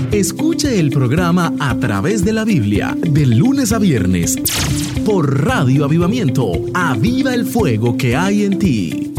Escuche el programa A Través de la Biblia, de lunes a viernes, por Radio Avivamiento. Aviva el fuego que hay en ti.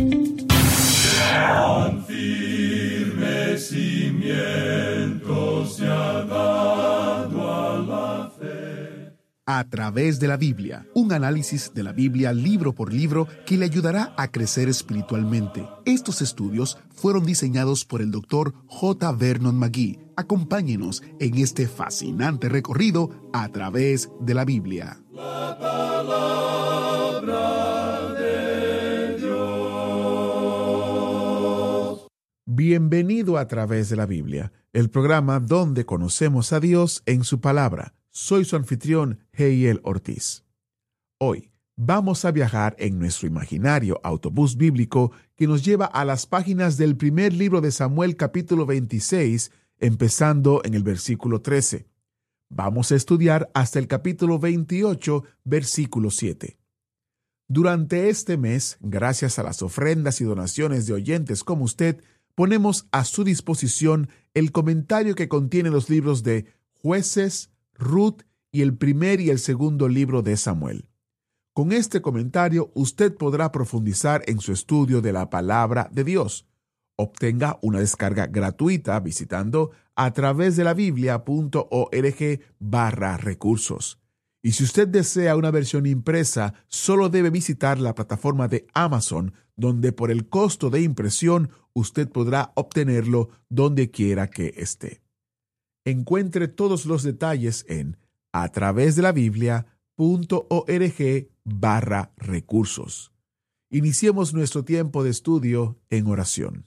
Tan firme cimiento se ha dado a la fe. A Través de la Biblia, un análisis de la Biblia libro por libro que le ayudará a crecer espiritualmente. Estos estudios fueron diseñados por el Dr. J. Vernon McGee. Acompáñenos en este fascinante recorrido a través de la Biblia. La palabra de Dios. Bienvenido a Través de la Biblia, el programa donde conocemos a Dios en su palabra. Soy su anfitrión, Heiel Ortiz. Hoy vamos a viajar en nuestro imaginario autobús bíblico que nos lleva a las páginas del primer libro de Samuel, capítulo 26, empezando en el versículo 13. Vamos a estudiar hasta el capítulo 28, versículo 7. Durante este mes, gracias a las ofrendas y donaciones de oyentes como usted, ponemos a su disposición el comentario que contiene los libros de Jueces, Ruth y el primer y el segundo libro de Samuel. Con este comentario, usted podrá profundizar en su estudio de la palabra de Dios. Obtenga una descarga gratuita visitando a través de la biblia.org/recursos. Y si usted desea una versión impresa, solo debe visitar la plataforma de Amazon, donde por el costo de impresión usted podrá obtenerlo donde quiera que esté. Encuentre todos los detalles en a través de la biblia.org/recursos. Iniciemos nuestro tiempo de estudio en oración.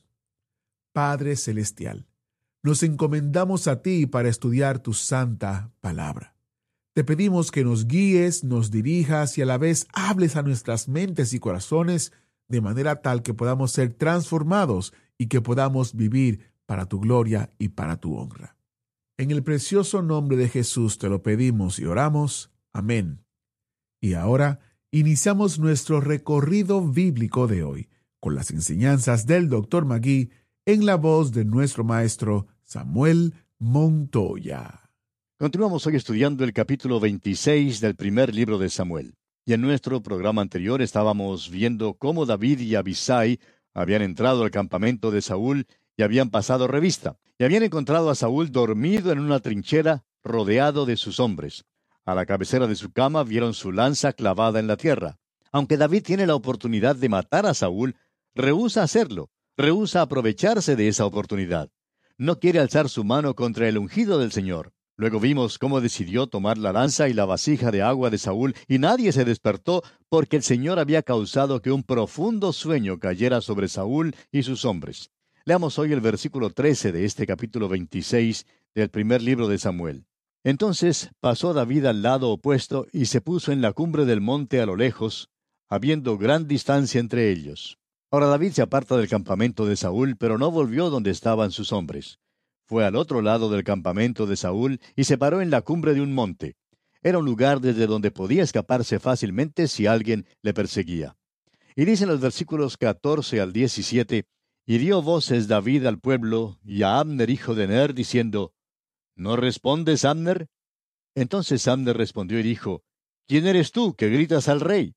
Padre Celestial, nos encomendamos a ti para estudiar tu santa palabra. Te pedimos que nos guíes, nos dirijas y a la vez hables a nuestras mentes y corazones de manera tal que podamos ser transformados y que podamos vivir para tu gloria y para tu honra. En el precioso nombre de Jesús te lo pedimos y oramos. Amén. Y ahora iniciamos nuestro recorrido bíblico de hoy con las enseñanzas del Dr. McGee en la voz de nuestro maestro Samuel Montoya. Continuamos hoy estudiando el capítulo 26 del primer libro de Samuel. Y en nuestro programa anterior estábamos viendo cómo David y Abisai habían entrado al campamento de Saúl y habían pasado revista, y habían encontrado a Saúl dormido en una trinchera, rodeado de sus hombres. A la cabecera de su cama vieron su lanza clavada en la tierra. Aunque David tiene la oportunidad de matar a Saúl, rehúsa hacerlo, rehúsa aprovecharse de esa oportunidad. No quiere alzar su mano contra el ungido del Señor. Luego vimos cómo decidió tomar la lanza y la vasija de agua de Saúl, y nadie se despertó porque el Señor había causado que un profundo sueño cayera sobre Saúl y sus hombres. Leamos hoy el versículo 13 de este capítulo 26 del primer libro de Samuel. Entonces pasó David al lado opuesto y se puso en la cumbre del monte a lo lejos, habiendo gran distancia entre ellos. Ahora David se aparta del campamento de Saúl, pero no volvió donde estaban sus hombres. Fue al otro lado del campamento de Saúl y se paró en la cumbre de un monte. Era un lugar desde donde podía escaparse fácilmente si alguien le perseguía. Y dicen los versículos 14 al 17, y dio voces David al pueblo y a Abner hijo de Ner, diciendo, ¿No respondes, Abner? Entonces Abner respondió y dijo, ¿Quién eres tú que gritas al rey?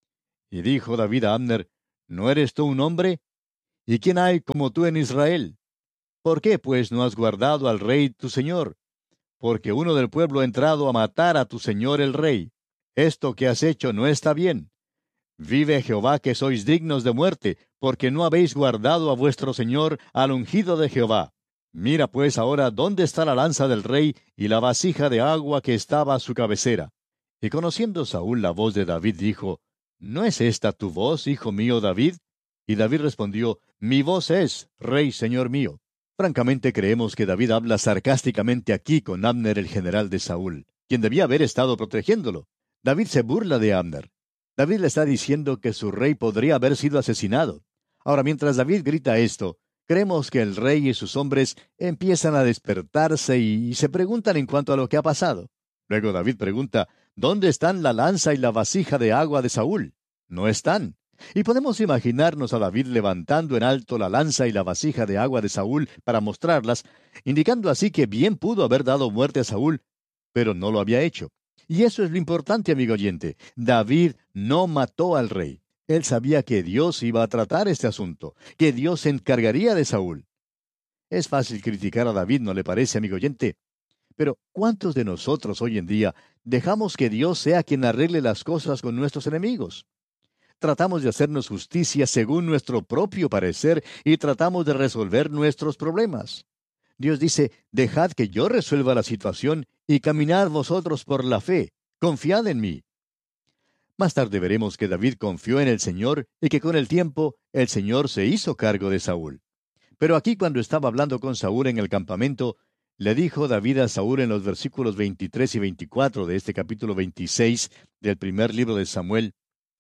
Y dijo David a Abner, ¿No eres tú un hombre? ¿Y quién hay como tú en Israel? ¿Por qué, pues, no has guardado al rey tu señor? Porque uno del pueblo ha entrado a matar a tu señor el rey. Esto que has hecho no está bien. Vive Jehová que sois dignos de muerte, porque no habéis guardado a vuestro señor, al ungido de Jehová. Mira pues ahora dónde está la lanza del rey y la vasija de agua que estaba a su cabecera. Y conociendo Saúl la voz de David, dijo, ¿No es esta tu voz, hijo mío David? Y David respondió, Mi voz es, rey señor mío. Francamente creemos que David habla sarcásticamente aquí con Abner, el general de Saúl, quien debía haber estado protegiéndolo. David se burla de Abner. David le está diciendo que su rey podría haber sido asesinado. Ahora, mientras David grita esto, creemos que el rey y sus hombres empiezan a despertarse y se preguntan en cuanto a lo que ha pasado. Luego David pregunta, ¿dónde están la lanza y la vasija de agua de Saúl? No están. Y podemos imaginarnos a David levantando en alto la lanza y la vasija de agua de Saúl para mostrarlas, indicando así que bien pudo haber dado muerte a Saúl, pero no lo había hecho. Y eso es lo importante, amigo oyente. David no mató al rey. Él sabía que Dios iba a tratar este asunto, que Dios se encargaría de Saúl. Es fácil criticar a David, ¿no le parece, amigo oyente? Pero ¿cuántos de nosotros hoy en día dejamos que Dios sea quien arregle las cosas con nuestros enemigos? Tratamos de hacernos justicia según nuestro propio parecer y tratamos de resolver nuestros problemas. Dios dice, dejad que yo resuelva la situación y caminad vosotros por la fe, confiad en mí. Más tarde veremos que David confió en el Señor y que con el tiempo el Señor se hizo cargo de Saúl. Pero aquí cuando estaba hablando con Saúl en el campamento, le dijo David a Saúl en los versículos 23 y 24 de este capítulo 26 del primer libro de Samuel,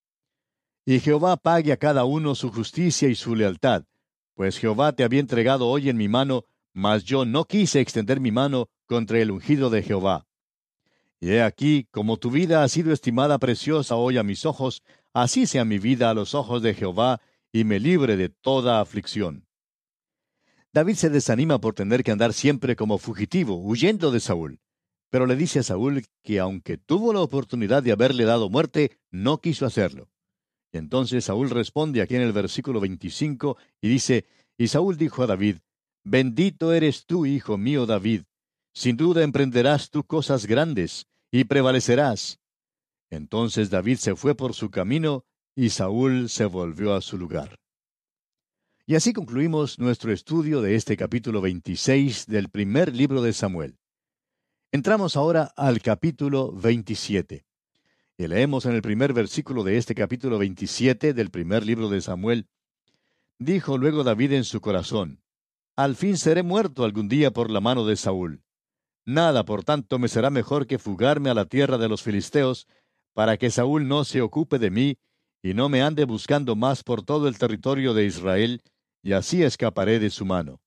«Y Jehová pague a cada uno su justicia y su lealtad, pues Jehová te había entregado hoy en mi mano, mas yo no quise extender mi mano contra el ungido de Jehová. Y he aquí, como tu vida ha sido estimada preciosa hoy a mis ojos, así sea mi vida a los ojos de Jehová, y me libre de toda aflicción». David se desanima por tener que andar siempre como fugitivo, huyendo de Saúl. Pero le dice a Saúl que aunque tuvo la oportunidad de haberle dado muerte, no quiso hacerlo. Y entonces Saúl responde aquí en el versículo 25 y dice, «Y Saúl dijo a David, Bendito eres tú, hijo mío David. Sin duda emprenderás tú cosas grandes, y prevalecerás». Entonces David se fue por su camino, y Saúl se volvió a su lugar. Y así concluimos nuestro estudio de este capítulo 26 del primer libro de Samuel. Entramos ahora al capítulo 27. Y leemos en el primer versículo de este capítulo 27 del primer libro de Samuel, «Dijo luego David en su corazón, Al fin seré muerto algún día por la mano de Saúl. Nada, por tanto, me será mejor que fugarme a la tierra de los filisteos, para que Saúl no se ocupe de mí, y no me ande buscando más por todo el territorio de Israel, y así escaparé de su mano».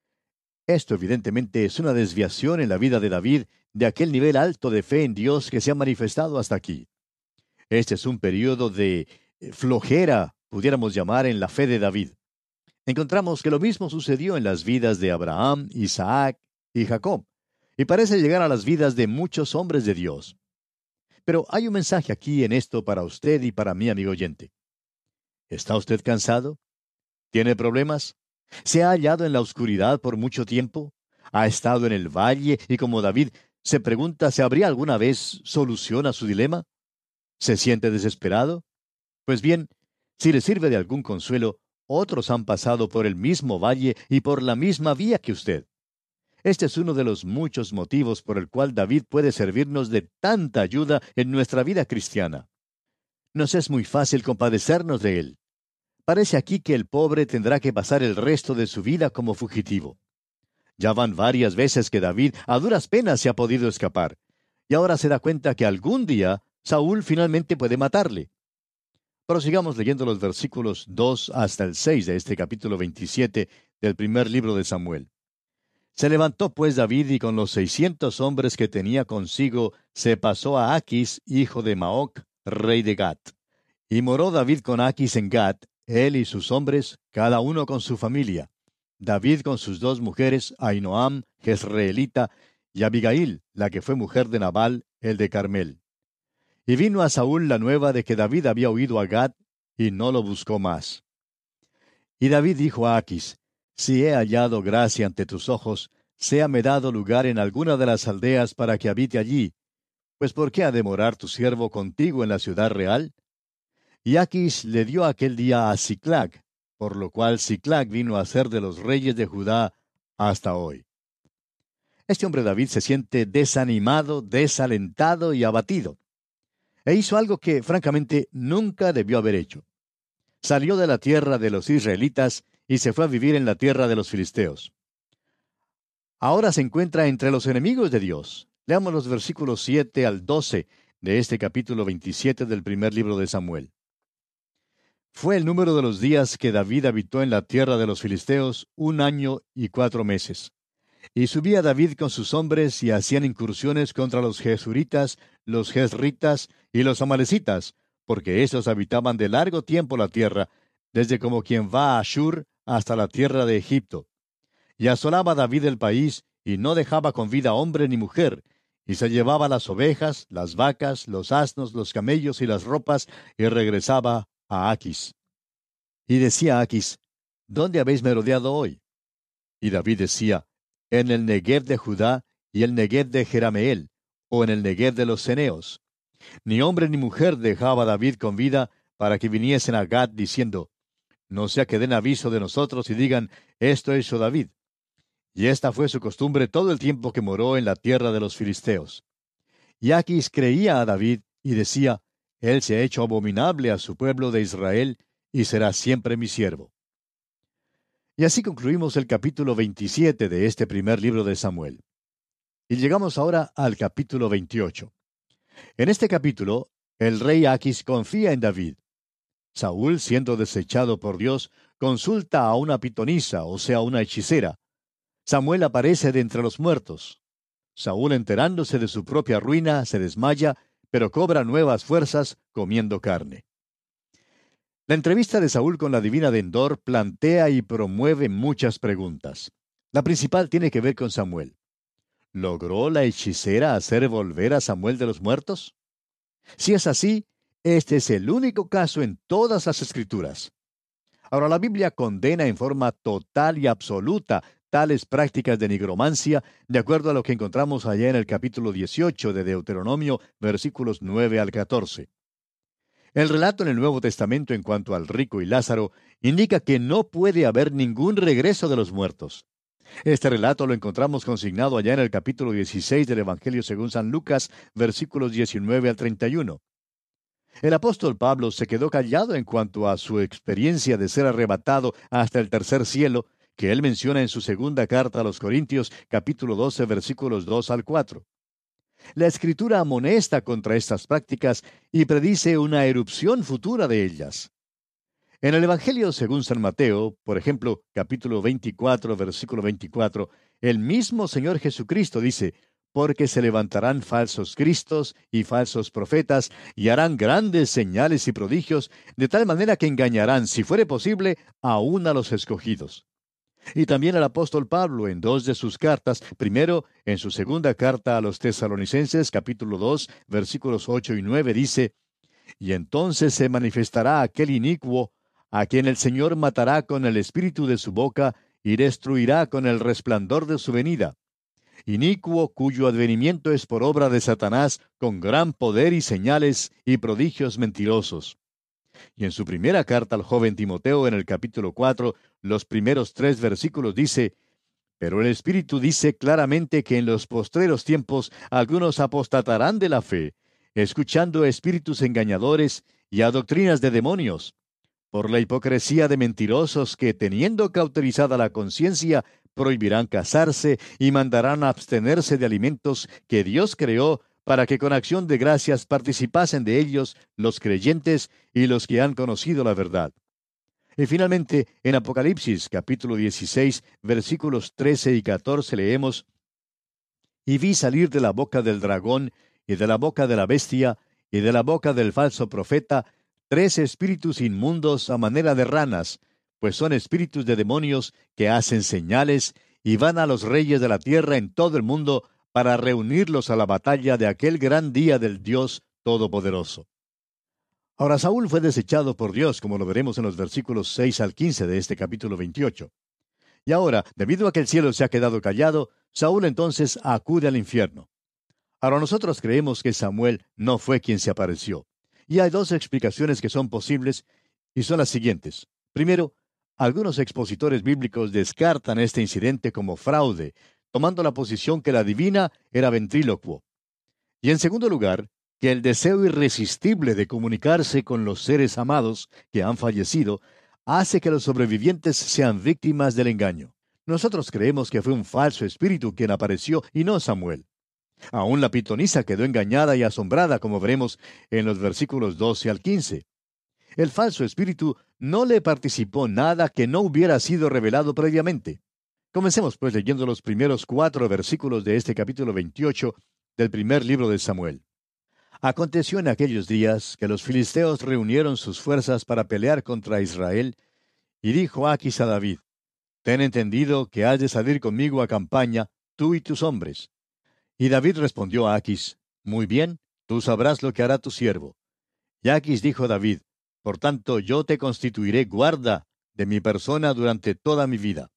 Esto evidentemente es una desviación en la vida de David de aquel nivel alto de fe en Dios que se ha manifestado hasta aquí. Este es un período de flojera, pudiéramos llamar, en la fe de David. Encontramos que lo mismo sucedió en las vidas de Abraham, Isaac y Jacob, y parece llegar a las vidas de muchos hombres de Dios. Pero hay un mensaje aquí en esto para usted y para mí, amigo oyente. ¿Está usted cansado? ¿Tiene problemas? ¿Se ha hallado en la oscuridad por mucho tiempo? ¿Ha estado en el valle y como David se pregunta si habría alguna vez solución a su dilema? ¿Se siente desesperado? Pues bien, si le sirve de algún consuelo, otros han pasado por el mismo valle y por la misma vía que usted. Este es uno de los muchos motivos por el cual David puede servirnos de tanta ayuda en nuestra vida cristiana. Nos es muy fácil compadecernos de él. Parece aquí que el pobre tendrá que pasar el resto de su vida como fugitivo. Ya van varias veces que David a duras penas se ha podido escapar, y ahora se da cuenta que algún día Saúl finalmente puede matarle. Prosigamos leyendo los versículos 2 hasta el 6 de este capítulo 27 del primer libro de Samuel. Se levantó pues David y con los 600 hombres que tenía consigo se pasó a Aquis, hijo de Maoc, rey de Gat. Y moró David con Aquis en Gat, él y sus hombres, cada uno con su familia. David con sus 2 mujeres, Ahinoam, jezreelita, y Abigail, la que fue mujer de Nabal, el de Carmel. Y vino a Saúl la nueva de que David había huido a Gat, y no lo buscó más. Y David dijo a Aquis, Si he hallado gracia ante tus ojos, séame dado lugar en alguna de las aldeas para que habite allí, pues ¿por qué ha de morar tu siervo contigo en la ciudad real? Y Aquis le dio aquel día a Siclag, por lo cual Siclag vino a ser de los reyes de Judá hasta hoy. Este hombre David se siente desanimado, desalentado y abatido. E hizo algo que, francamente, nunca debió haber hecho. Salió de la tierra de los israelitas y se fue a vivir en la tierra de los filisteos. Ahora se encuentra entre los enemigos de Dios. Leamos los versículos 7 al 12 de este capítulo 27 del primer libro de Samuel. Fue el número de los días que David habitó en la tierra de los filisteos 1 año y 4 meses. Y subía David con sus hombres y hacían incursiones contra los jesuritas, los jezritas y los amalecitas, porque éstos habitaban de largo tiempo la tierra, desde como quien va a Ashur hasta la tierra de Egipto. Y asolaba David el país, y no dejaba con vida hombre ni mujer, y se llevaba las ovejas, las vacas, los asnos, los camellos y las ropas, y regresaba a Aquis. Y decía Aquis: ¿Dónde habéis merodeado hoy? Y David decía: en el Negev de Judá y el Negev de Jerameel, o en el Negev de los ceneos. Ni hombre ni mujer dejaba David con vida para que viniesen a Gad diciendo: no sea que den aviso de nosotros y digan: esto hizo David. Y esta fue su costumbre todo el tiempo que moró en la tierra de los filisteos. Y Aquis creía a David y decía: él se ha hecho abominable a su pueblo de Israel y será siempre mi siervo. Y así concluimos el capítulo 27 de este primer libro de Samuel. Y llegamos ahora al capítulo 28. En este capítulo, el rey Aquis confía en David. Saúl, siendo desechado por Dios, consulta a una pitonisa, o sea, una hechicera. Samuel aparece de entre los muertos. Saúl, enterándose de su propia ruina, se desmaya, pero cobra nuevas fuerzas comiendo carne. La entrevista de Saúl con la divina de Endor plantea y promueve muchas preguntas. La principal tiene que ver con Samuel. ¿Logró la hechicera hacer volver a Samuel de los muertos? Si es así, este es el único caso en todas las Escrituras. Ahora, la Biblia condena en forma total y absoluta tales prácticas de nigromancia, de acuerdo a lo que encontramos allá en el capítulo 18 de Deuteronomio, versículos 9 al 14. El relato en el Nuevo Testamento en cuanto al rico y Lázaro indica que no puede haber ningún regreso de los muertos. Este relato lo encontramos consignado allá en el capítulo 16 del Evangelio según San Lucas, versículos 19 al 31. El apóstol Pablo se quedó callado en cuanto a su experiencia de ser arrebatado hasta el tercer cielo, que él menciona en su segunda carta a los Corintios, capítulo 12, versículos 2 al 4. La Escritura amonesta contra estas prácticas y predice una erupción futura de ellas. En el Evangelio según San Mateo, por ejemplo, capítulo 24, versículo 24, el mismo Señor Jesucristo dice: porque se levantarán falsos cristos y falsos profetas, y harán grandes señales y prodigios, de tal manera que engañarán, si fuere posible, aún a los escogidos. Y también el apóstol Pablo, en dos de sus cartas, primero, en su segunda carta a los Tesalonicenses, capítulo 2, versículos 8 y 9, dice: y entonces se manifestará aquel inicuo, a quien el Señor matará con el espíritu de su boca, y destruirá con el resplandor de su venida. Inicuo cuyo advenimiento es por obra de Satanás, con gran poder y señales y prodigios mentirosos. Y en su primera carta al joven Timoteo, en el capítulo 4, los primeros 3 versículos dice: pero el Espíritu dice claramente que en los postreros tiempos algunos apostatarán de la fe, escuchando a espíritus engañadores y a doctrinas de demonios, por la hipocresía de mentirosos que, teniendo cauterizada la conciencia, prohibirán casarse y mandarán abstenerse de alimentos que Dios creó, para que con acción de gracias participasen de ellos los creyentes y los que han conocido la verdad. Y finalmente, en Apocalipsis capítulo 16, versículos 13 y 14 leemos: y vi salir de la boca del dragón, y de la boca de la bestia, y de la boca del falso profeta, 3 espíritus inmundos a manera de ranas, pues son espíritus de demonios que hacen señales, y van a los reyes de la tierra en todo el mundo, para reunirlos a la batalla de aquel gran día del Dios Todopoderoso. Ahora, Saúl fue desechado por Dios, como lo veremos en los versículos 6 al 15 de este capítulo 28. Y ahora, debido a que el cielo se ha quedado callado, Saúl entonces acude al infierno. Ahora, nosotros creemos que Samuel no fue quien se apareció. Y hay 2 explicaciones que son posibles, y son las siguientes. Primero, algunos expositores bíblicos descartan este incidente como fraude, tomando la posición que la divina era ventrílocuo. Y en segundo lugar, que el deseo irresistible de comunicarse con los seres amados que han fallecido hace que los sobrevivientes sean víctimas del engaño. Nosotros creemos que fue un falso espíritu quien apareció y no Samuel. Aún la pitonisa quedó engañada y asombrada, como veremos en los versículos 12 al 15. El falso espíritu no le participó nada que no hubiera sido revelado previamente. Comencemos pues leyendo los primeros 4 versículos de este capítulo 28 del primer libro de Samuel. Aconteció en aquellos días que los filisteos reunieron sus fuerzas para pelear contra Israel, y dijo Achs a David: Ten entendido que has de salir conmigo a campaña, tú y tus hombres. Y David respondió a Achs: Muy bien, tú sabrás lo que hará tu siervo. Y Achs dijo a David: Por tanto, yo te constituiré guarda de mi persona durante toda mi vida.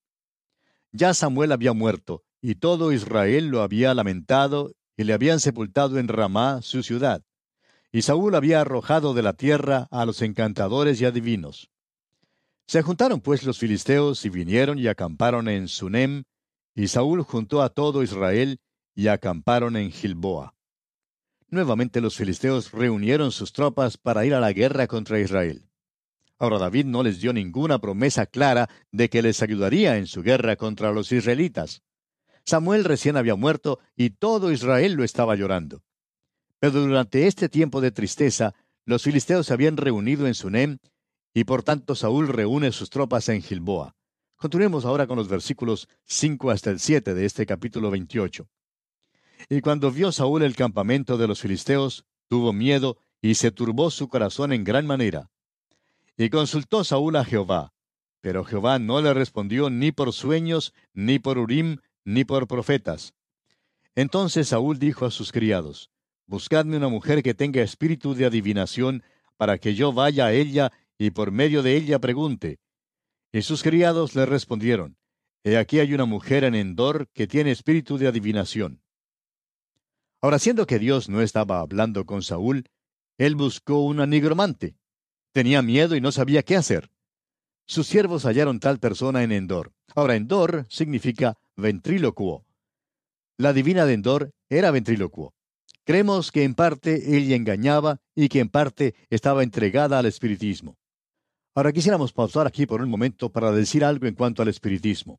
Ya Samuel había muerto, y todo Israel lo había lamentado, y le habían sepultado en Ramá, su ciudad. Y Saúl había arrojado de la tierra a los encantadores y adivinos. Se juntaron pues los filisteos y vinieron y acamparon en Sunem, y Saúl juntó a todo Israel y acamparon en Gilboa. Nuevamente los filisteos reunieron sus tropas para ir a la guerra contra Israel. Ahora David no les dio ninguna promesa clara de que les ayudaría en su guerra contra los israelitas. Samuel recién había muerto y todo Israel lo estaba llorando. Pero durante este tiempo de tristeza, los filisteos se habían reunido en Sunem, y por tanto Saúl reúne sus tropas en Gilboa. Continuemos ahora con los versículos 5 hasta el 7 de este capítulo 28. Y cuando vio Saúl el campamento de los filisteos, tuvo miedo y se turbó su corazón en gran manera. Y consultó Saúl a Jehová, pero Jehová no le respondió ni por sueños, ni por Urim, ni por profetas. Entonces Saúl dijo a sus criados: Buscadme una mujer que tenga espíritu de adivinación, para que yo vaya a ella y por medio de ella pregunte. Y sus criados le respondieron: He aquí hay una mujer en Endor que tiene espíritu de adivinación. Ahora, siendo que Dios no estaba hablando con Saúl, él buscó una nigromante. Tenía miedo y no sabía qué hacer. Sus siervos hallaron tal persona en Endor. Ahora, Endor significa ventrílocuo. La divina de Endor era ventrílocuo. Creemos que en parte ella engañaba y que en parte estaba entregada al espiritismo. Ahora quisiéramos pausar aquí por un momento para decir algo en cuanto al espiritismo.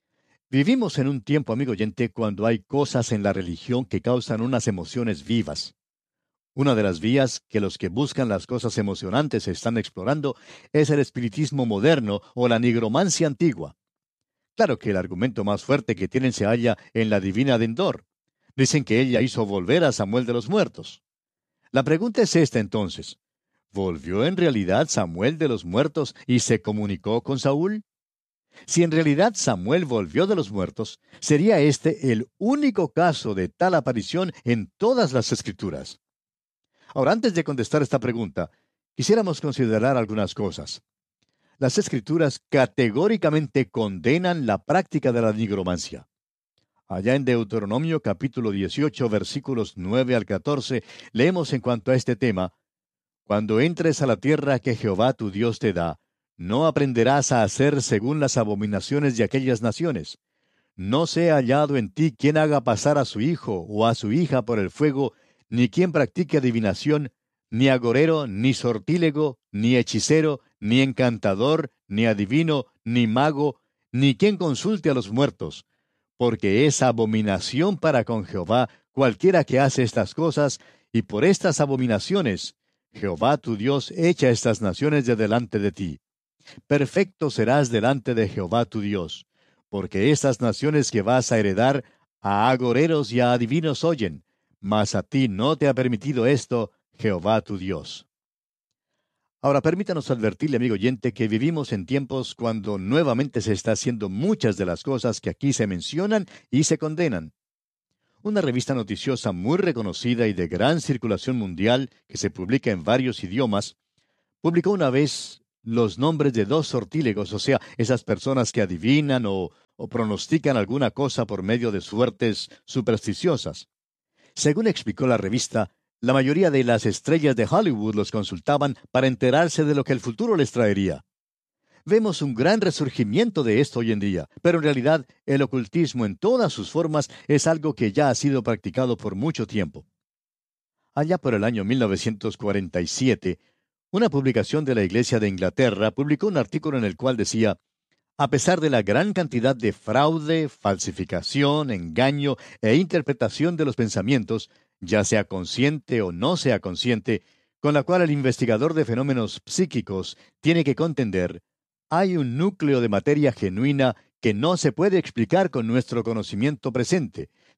Vivimos en un tiempo, amigo oyente, cuando hay cosas en la religión que causan unas emociones vivas. Una de las vías que los que buscan las cosas emocionantes están explorando es el espiritismo moderno o la nigromancia antigua. Claro que el argumento más fuerte que tienen se halla en la divina de Endor. Dicen que ella hizo volver a Samuel de los muertos. La pregunta es esta entonces: ¿volvió en realidad Samuel de los muertos y se comunicó con Saúl? Si en realidad Samuel volvió de los muertos, sería este el único caso de tal aparición en todas las Escrituras. Ahora, antes de contestar esta pregunta, quisiéramos considerar algunas cosas. Las Escrituras categóricamente condenan la práctica de la nigromancia. Allá en Deuteronomio capítulo 18, versículos 9 al 14, leemos en cuanto a este tema: Cuando entres a la tierra que Jehová tu Dios te da, no aprenderás a hacer según las abominaciones de aquellas naciones. No sea hallado en ti quien haga pasar a su hijo o a su hija por el fuego, ni quien practique adivinación, ni agorero, ni sortílego, ni hechicero, ni encantador, ni adivino, ni mago, ni quien consulte a los muertos, porque es abominación para con Jehová cualquiera que hace estas cosas, y por estas abominaciones Jehová tu Dios echa estas naciones de delante de ti. Perfecto serás delante de Jehová tu Dios, porque estas naciones que vas a heredar a agoreros y a adivinos oyen, mas a ti no te ha permitido esto Jehová tu Dios. Ahora permítanos advertirle, amigo oyente, que vivimos en tiempos cuando nuevamente se está haciendo muchas de las cosas que aquí se mencionan y se condenan. Una revista noticiosa muy reconocida y de gran circulación mundial, que se publica en varios idiomas, publicó una vez los nombres de 2 sortílegos, o sea, esas personas que adivinan o pronostican alguna cosa por medio de suertes supersticiosas. Según explicó la revista, la mayoría de las estrellas de Hollywood los consultaban para enterarse de lo que el futuro les traería. Vemos un gran resurgimiento de esto hoy en día, pero en realidad el ocultismo en todas sus formas es algo que ya ha sido practicado por mucho tiempo. Allá por el año 1947, una publicación de la Iglesia de Inglaterra publicó un artículo en el cual decía: a pesar de la gran cantidad de fraude, falsificación, engaño e interpretación de los pensamientos, ya sea consciente o no sea consciente, con la cual el investigador de fenómenos psíquicos tiene que contender, hay un núcleo de materia genuina que no se puede explicar con nuestro conocimiento presente,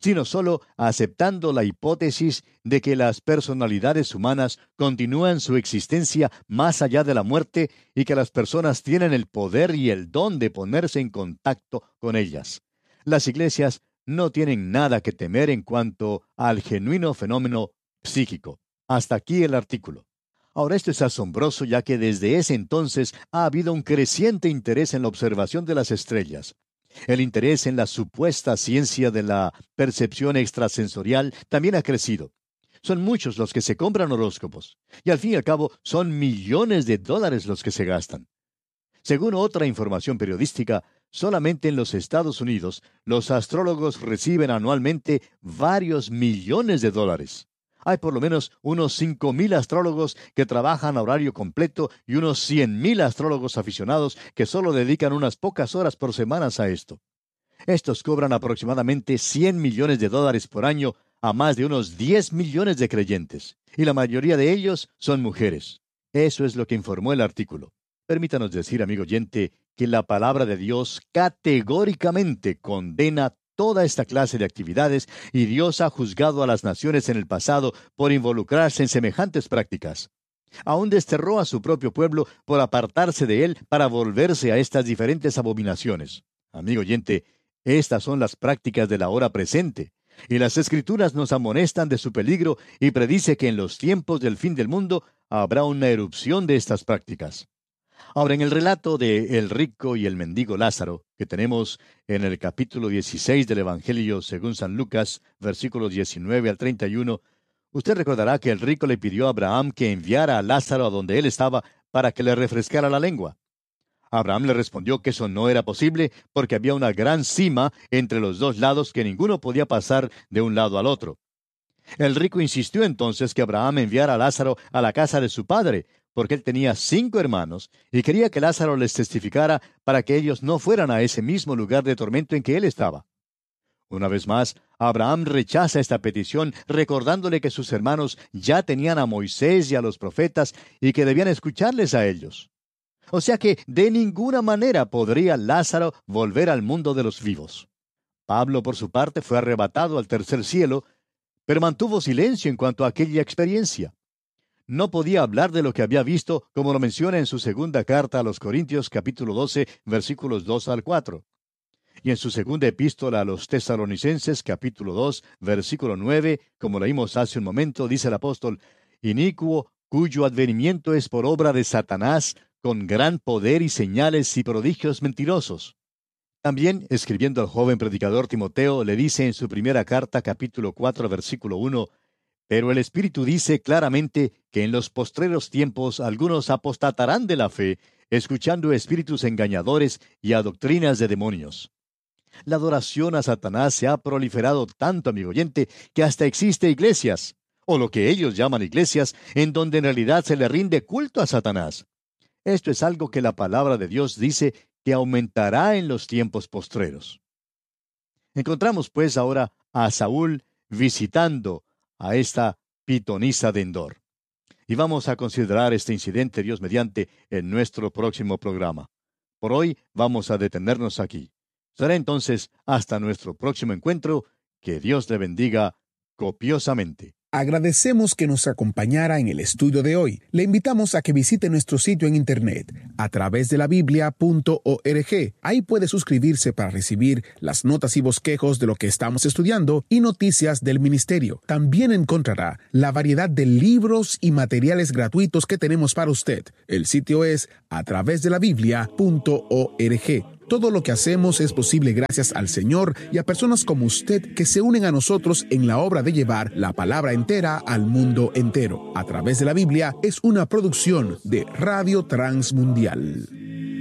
sino solo aceptando la hipótesis de que las personalidades humanas continúan su existencia más allá de la muerte y que las personas tienen el poder y el don de ponerse en contacto con ellas. Las iglesias no tienen nada que temer en cuanto al genuino fenómeno psíquico. Hasta aquí el artículo. Ahora, esto es asombroso, ya que desde ese entonces ha habido un creciente interés en la observación de las estrellas. El interés en la supuesta ciencia de la percepción extrasensorial también ha crecido. Son muchos los que se compran horóscopos, y al fin y al cabo son millones de dólares los que se gastan. Según otra información periodística, solamente en los Estados Unidos los astrólogos reciben anualmente varios millones de dólares. Hay por lo menos unos 5,000 astrólogos que trabajan a horario completo y unos 100,000 astrólogos aficionados que solo dedican unas pocas horas por semana a esto. Estos cobran aproximadamente $100 millones por año a más de unos 10 millones de creyentes, y la mayoría de ellos son mujeres. Eso es lo que informó el artículo. Permítanos decir, amigo oyente, que la palabra de Dios categóricamente condena toda esta clase de actividades, y Dios ha juzgado a las naciones en el pasado por involucrarse en semejantes prácticas. Aún desterró a su propio pueblo por apartarse de él para volverse a estas diferentes abominaciones. Amigo oyente, estas son las prácticas de la hora presente, y las Escrituras nos amonestan de su peligro y predice que en los tiempos del fin del mundo habrá una erupción de estas prácticas. Ahora, en el relato de el rico y el mendigo Lázaro, que tenemos en el capítulo 16 del Evangelio según San Lucas, versículos 19 al 31, usted recordará que el rico le pidió a Abraham que enviara a Lázaro a donde él estaba para que le refrescara la lengua. Abraham le respondió que eso no era posible porque había una gran sima entre los dos lados que ninguno podía pasar de un lado al otro. El rico insistió entonces que Abraham enviara a Lázaro a la casa de su padre, porque él tenía 5 hermanos y quería que Lázaro les testificara para que ellos no fueran a ese mismo lugar de tormento en que él estaba. Una vez más, Abraham rechaza esta petición, recordándole que sus hermanos ya tenían a Moisés y a los profetas y que debían escucharles a ellos. O sea que de ninguna manera podría Lázaro volver al mundo de los vivos. Pablo, por su parte, fue arrebatado al tercer cielo, pero mantuvo silencio en cuanto a aquella experiencia. No podía hablar de lo que había visto, como lo menciona en su segunda carta a los Corintios, capítulo 12, versículos 2 al 4. Y en su segunda epístola a los Tesalonicenses, capítulo 2, versículo 9, como leímos hace un momento, dice el apóstol: inicuo, cuyo advenimiento es por obra de Satanás, con gran poder y señales y prodigios mentirosos. También, escribiendo al joven predicador Timoteo, le dice en su primera carta, capítulo 4, versículo 1, pero el Espíritu dice claramente que en los postreros tiempos algunos apostatarán de la fe, escuchando espíritus engañadores y a doctrinas de demonios. La adoración a Satanás se ha proliferado tanto, amigo oyente, que hasta existe iglesias, o lo que ellos llaman iglesias, en donde en realidad se le rinde culto a Satanás. Esto es algo que la palabra de Dios dice que aumentará en los tiempos postreros. Encontramos pues ahora a Saúl visitando a esta pitonisa de Endor. Y vamos a considerar este incidente, Dios mediante, en nuestro próximo programa. Por hoy vamos a detenernos aquí. Será entonces hasta nuestro próximo encuentro. Que Dios le bendiga copiosamente. Agradecemos que nos acompañara en el estudio de hoy. Le invitamos a que visite nuestro sitio en internet atravesdelabiblia.org. Ahí puede suscribirse para recibir las notas y bosquejos de lo que estamos estudiando y noticias del ministerio. También encontrará la variedad de libros y materiales gratuitos que tenemos para usted. El sitio es atravesdelabiblia.org. Todo lo que hacemos es posible gracias al Señor y a personas como usted que se unen a nosotros en la obra de llevar la palabra entera al mundo entero. A través de la Biblia es una producción de Radio Transmundial.